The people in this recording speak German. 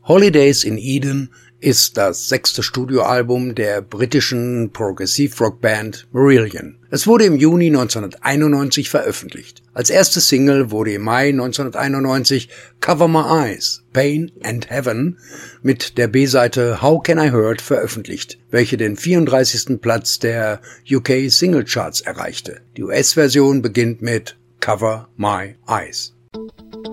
Holidays in Eden ist das 6. Studioalbum der britischen Progressive-Rock-Band Marillion. Es wurde im Juni 1991 veröffentlicht. Als erste Single wurde im Mai 1991 Cover My Eyes, Pain and Heaven mit der B-Seite How Can I Hurt veröffentlicht, welche den 34. Platz der UK Single Charts erreichte. Die US-Version beginnt mit Cover My Eyes.